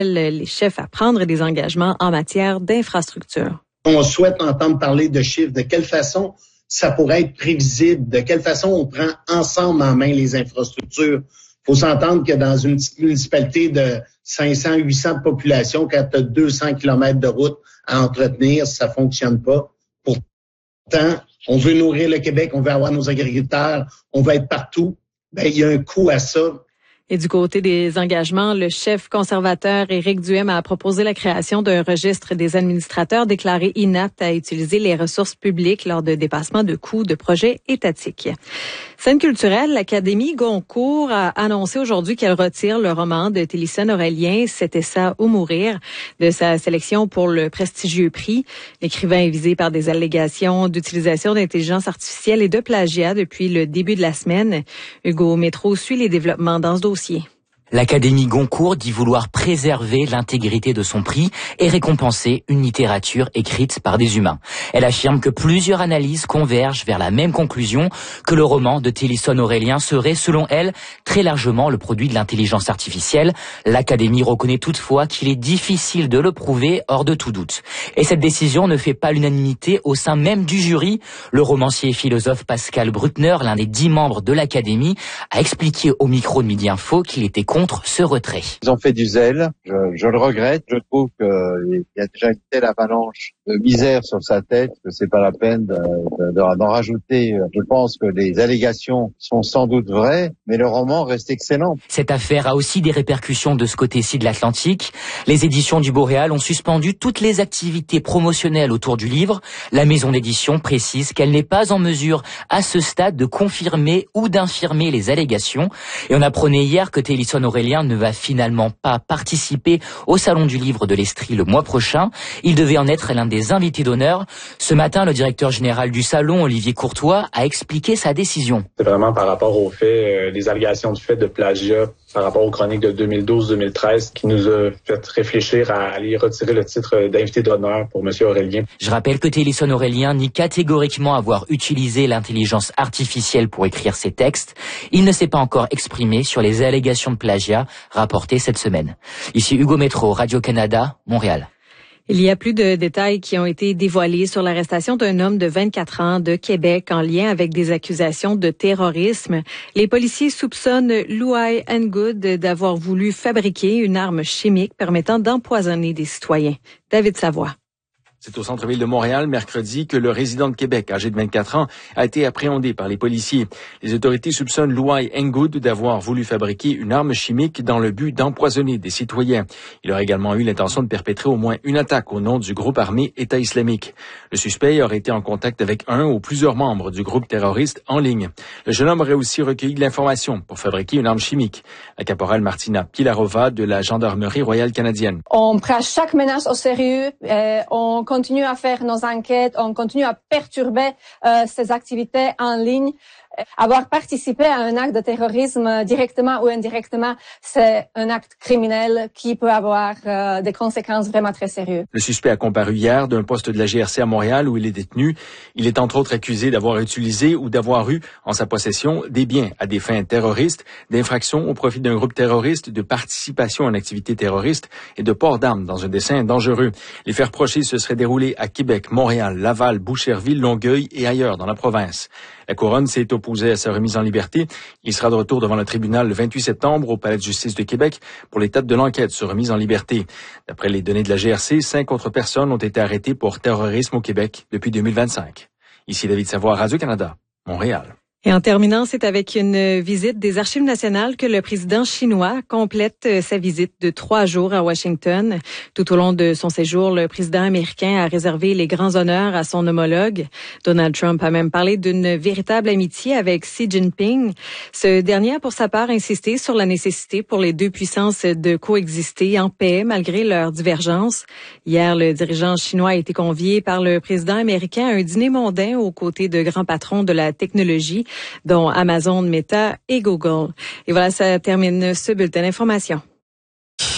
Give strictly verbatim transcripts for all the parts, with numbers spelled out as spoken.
les chefs à prendre des engagements en matière d'infrastructure. On souhaite entendre parler de chiffres, de quelle façon ça pourrait être prévisible, de quelle façon on prend ensemble en main les infrastructures. Il faut s'entendre que dans une petite municipalité de cinq cents, huit cents de population, quand tu as deux cents kilomètres de route à entretenir, ça fonctionne pas. Pourtant, on veut nourrir le Québec, on veut avoir nos agriculteurs, on veut être partout. Ben, il y a un coût à ça. Et du côté des engagements, le chef conservateur Éric Duhem a proposé la création d'un registre des administrateurs déclarés inaptes à utiliser les ressources publiques lors de dépassements de coûts de projets étatiques. Scène culturelle, l'Académie Goncourt a annoncé aujourd'hui qu'elle retire le roman de Télissone Aurélien, C'était ça ou mourir, de sa sélection pour le prestigieux prix. L'écrivain est visé par des allégations d'utilisation d'intelligence artificielle et de plagiat depuis le début de la semaine. Hugo Métro suit les développements dans ce dossier. L'Académie Goncourt dit vouloir préserver l'intégrité de son prix et récompenser une littérature écrite par des humains. Elle affirme que plusieurs analyses convergent vers la même conclusion, que le roman de Télissone Aurélien serait, selon elle, très largement le produit de l'intelligence artificielle. L'Académie reconnaît toutefois qu'il est difficile de le prouver hors de tout doute. Et cette décision ne fait pas l'unanimité au sein même du jury. Le romancier et philosophe Pascal Bruckner, l'un des dix membres de l'Académie, a expliqué au micro de Midi Info qu'il était contre ce retrait. Ils ont fait du zèle, je, je le regrette, je trouve qu'il y a déjà une telle avalanche de misère sur sa tête que c'est pas la peine de, de, de, d'en rajouter. Je pense que les allégations sont sans doute vraies, mais le roman reste excellent. Cette affaire a aussi des répercussions de ce côté-ci de l'Atlantique. Les éditions du Boréal ont suspendu toutes les activités promotionnelles autour du livre. La maison d'édition précise qu'elle n'est pas en mesure à ce stade de confirmer ou d'infirmer les allégations. Et on apprenait hier que Télissone Aurélien ne va finalement pas participer au Salon du Livre de l'Estrie le mois prochain. Il devait en être l'un des invités d'honneur. Ce matin, le directeur général du Salon, Olivier Courtois, a expliqué sa décision. C'est vraiment par rapport aux faits, euh, les allégations du fait de plagiat par rapport aux chroniques de deux mille douze deux mille treize qui nous a fait réfléchir à aller retirer le titre d'invité d'honneur pour M. Aurélien. Je rappelle que Télissone Aurélien nie catégoriquement avoir utilisé l'intelligence artificielle pour écrire ses textes. Il ne s'est pas encore exprimé sur les allégations de plagiat rapportées cette semaine. Ici Hugo Métro, Radio-Canada, Montréal. Il y a plus de détails qui ont été dévoilés sur l'arrestation d'un homme de vingt-quatre ans de Québec en lien avec des accusations de terrorisme. Les policiers soupçonnent Louai Ngoud d'avoir voulu fabriquer une arme chimique permettant d'empoisonner des citoyens. David Savoie. C'est au centre-ville de Montréal, mercredi, que le résident de Québec, âgé de vingt-quatre ans, a été appréhendé par les policiers. Les autorités soupçonnent Louai Ngoud d'avoir voulu fabriquer une arme chimique dans le but d'empoisonner des citoyens. Il aurait également eu l'intention de perpétrer au moins une attaque au nom du groupe armé État islamique. Le suspect aurait été en contact avec un ou plusieurs membres du groupe terroriste en ligne. Le jeune homme aurait aussi recueilli de l'information pour fabriquer une arme chimique. La caporale Martina Pilarova de la Gendarmerie royale canadienne. On prend chaque menace au sérieux. Euh, on continue à faire nos enquêtes, on continue à perturber euh, ces activités en ligne. Avoir participé à un acte de terrorisme directement ou indirectement, c'est un acte criminel qui peut avoir euh, des conséquences vraiment très sérieuses. Le suspect a comparu hier d'un poste de la G R C à Montréal où il est détenu. Il est entre autres accusé d'avoir utilisé ou d'avoir eu en sa possession des biens à des fins terroristes, d'infraction au profit d'un groupe terroriste, de participation à une activité terroriste et de port d'armes dans un dessein dangereux. Les faits reprochés se seraient déroulés à Québec, Montréal, Laval, Boucherville, Longueuil et ailleurs dans la province. La Couronne s'est opposée à sa remise en liberté. Il sera de retour devant le tribunal le vingt-huit septembre au Palais de justice de Québec pour l'étape de l'enquête sur remise en liberté. D'après les données de la G R C, cinq autres personnes ont été arrêtées pour terrorisme au Québec depuis deux mille vingt-cinq. Ici David Savoie, Radio-Canada, Montréal. Et en terminant, c'est avec une visite des Archives nationales que le président chinois complète sa visite de trois jours à Washington. Tout au long de son séjour, le président américain a réservé les grands honneurs à son homologue. Donald Trump a même parlé d'une véritable amitié avec Xi Jinping. Ce dernier a pour sa part insisté sur la nécessité pour les deux puissances de coexister en paix malgré leurs divergences. Hier, le dirigeant chinois a été convié par le président américain à un dîner mondain aux côtés de grands patrons de la technologie, dont Amazon, Meta et Google. Et voilà, ça termine ce bulletin d'information.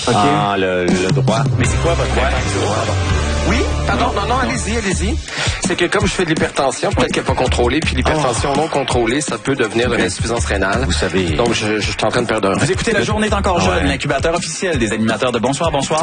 Okay. Ah, le, le droit. Mais c'est quoi votre droit? Oui, pardon, non, non, allez-y, allez-y. C'est que comme je fais de l'hypertension, peut-être qu'elle n'est pas contrôlée, puis l'hypertension oh. non contrôlée, ça peut devenir de l'insuffisance rénale. Vous savez. Donc, je, je suis en train de perdre un. Vous écoutez La Journée est encore jeune, ouais. L'incubateur officiel des animateurs de Bonsoir, Bonsoir.